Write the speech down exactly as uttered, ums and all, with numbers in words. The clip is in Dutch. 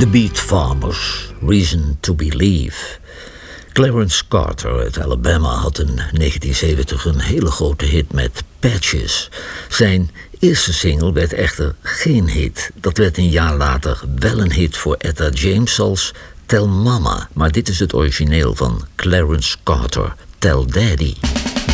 The Beat Farmers, Reason to Believe. Clarence Carter uit Alabama had in negentien zeventig een hele grote hit met Patches. Zijn eerste single werd echter geen hit. Dat werd een jaar later wel een hit voor Etta James als Tell Mama. Maar dit is het origineel van Clarence Carter, Tell Daddy.